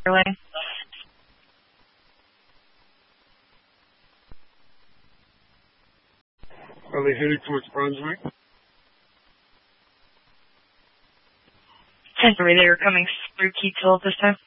lane. Are they heading towards Brunswick? 10-3, they were coming through Keatsville this time.